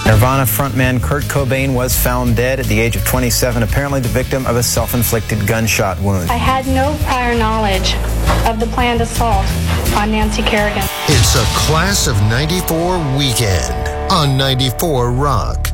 Nirvana frontman Kurt Cobain was found dead at the age of 27, apparently the victim of a self-inflicted gunshot wound. I had no prior knowledge of the planned assault on Nancy Kerrigan. It's a Class of '94 weekend on 94 Rock.